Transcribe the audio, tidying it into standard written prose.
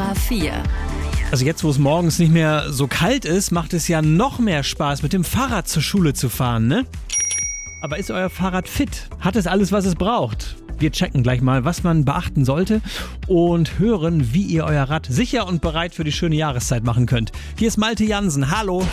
A4. Also jetzt, wo es morgens nicht mehr so kalt ist, macht es ja noch mehr Spaß, mit dem Fahrrad zur Schule zu fahren, ne? Aber ist euer Fahrrad fit? Hat es alles, was es braucht? Wir checken gleich mal, was man beachten sollte und hören, wie ihr euer Rad sicher und bereit für die schöne Jahreszeit machen könnt. Hier ist Malte Jansen. Hallo!